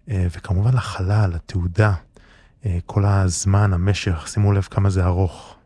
וכמובן לחלל, לתעודה, כל הזמן, המשך, שימו לב כמה זה ארוך.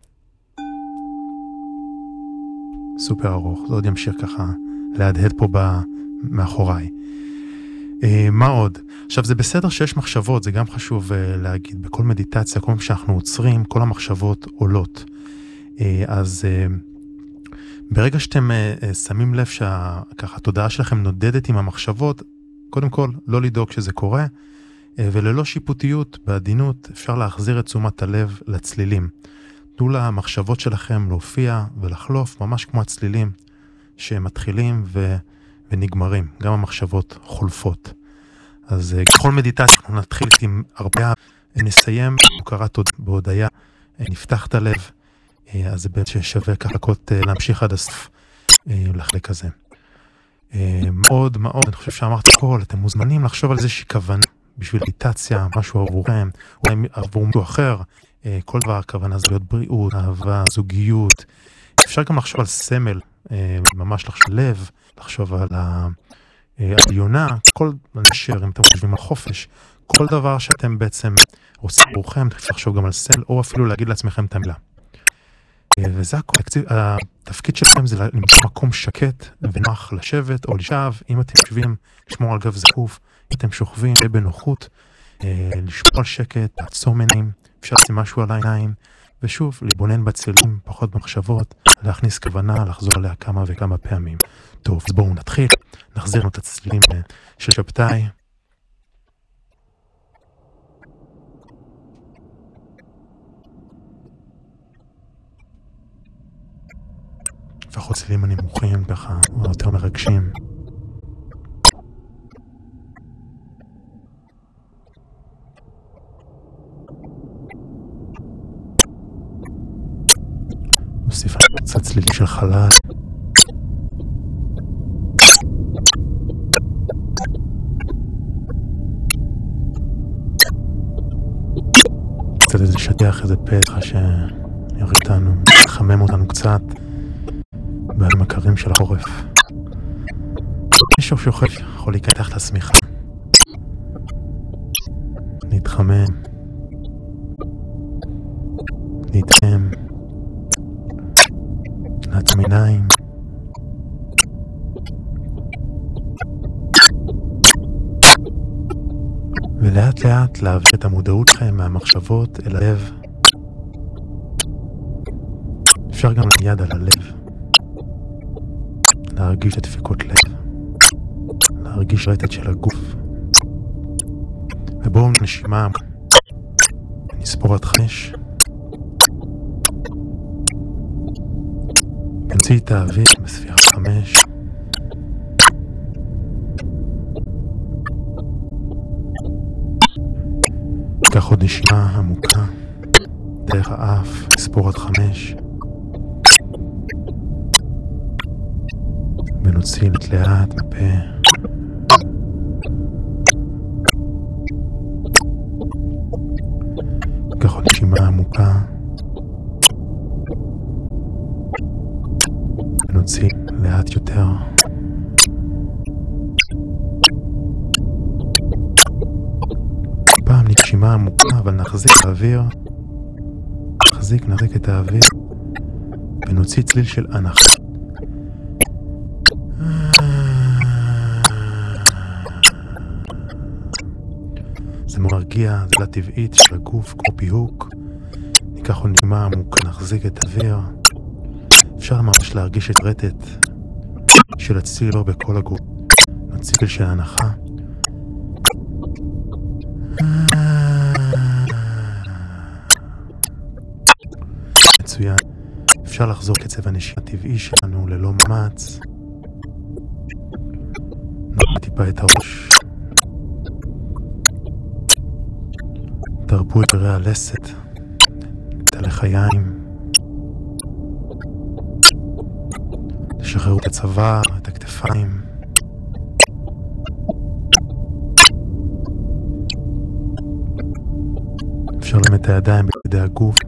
סופר ארוך, זה עוד ימשיך ככה להדהד פה מאחוריי. מה עוד? עכשיו זה בסדר שיש מחשבות, זה גם חשוב להגיד, בכל מדיטציה, כל פעם שאנחנו עוצרים, כל המחשבות עולות. אז ברגע שאתם שמים לב שככה התודעה שלכם נודדת עם המחשבות, קודם כל לא לדאוג שזה קורה, וללא שיפוטיות, בעדינות, אפשר להחזיר את תשומת הלב לצלילים. תנו למחשבות שלכם להופיע ולחלוף, ממש כמו הצלילים שמתחילים ונגמרים. גם המחשבות חולפות. אז ככל מדיטציה אנחנו נתחיל עם הרבה, נסיים, הוקרת בהודיה, נפתח את הלב, אז זה באמת ששווה ככה להמשיך עד הסוף לחלק הזה. מאוד מאוד, אני חושב שאמרת הכל, אתם מוזמנים לחשוב על איזושהי כוונה בשביל מדיטציה, משהו עבורכם, אולי עבור משהו אחר, כל דבר הכוונה זה להיות בריאות, אהבה, זוגיות. אפשר גם לחשוב על סמל, ממש לחשוב לב, לחשוב על העליונה, כל נשר, אם אתם חושבים על חופש, כל דבר שאתם בעצם רוצים עבורכם, אתם יכולים לחשוב גם על סמל, או אפילו להגיד לעצמכם את המילה. וזה התפקיד שלכם זה למצוא מקום שקט ונוח לשבת או לשב, אם אתם יושבים, לשמור על גב זקוף, אם אתם שוכבים בנוחות, לשמור על שקט, לעצום עיניים, אפשר לשים משהו על העיניים, ושוב, להתבונן בצלילים, פחות במחשבות, להכניס כוונה, לחזור עליה כמה וכמה פעמים. טוב, אז בואו נתחיל, נחזיר את הצלילים של שבתאי. לפחות צלילים הנמוכים ככה, או יותר מרגשים. נוסיף קצת צלילים של חלל. קצת איזה שטיח, איזה פתח שיוריד אותנו, יחמם אותנו קצת בימים הקרים של החורף. מישהו שוכב יכול להיקח את השמיכה, להתחמם, להתאם, לעצום עיניים, ולאט לאט להעביר את המודעות שלכם מהמחשבות אל הלב. אפשר גם יד על הלב, להרגיש את דפיקות לב, להרגיש רטט של הגוף. ובואו נשימה, נספור עד 5. נוציא את האוויר בספירה 5. ניקח עוד נשימה עמוקה דרך האף, נספור עד 5. ונוציא לאט מהפה. ניקח עוד נשימה עמוקה ונוציא לאט יותר. פעם נשימה עמוקה, אבל נחזיק את האוויר. נחזיק את האוויר ונוציא צליל של אנחה. זה מרגיע, זה טבעית של הגוף, כמו פיהוק. ניקח עוד נשימה עמוקה, נחזיק את האוויר. אפשר ממש להרגיש את רטט של הצליל לא בכל הגוף. צליל של הנחה. מצוין. אפשר לחזור קצב הנשימה הטבעי שלנו ללא מאמץ. נוריד טיפה את הראש. תרפו את רירי הלסת, את הלחיים. תשחררו את הצוואר, את הכתפיים. אפשר להם את הידיים בידי הגוף.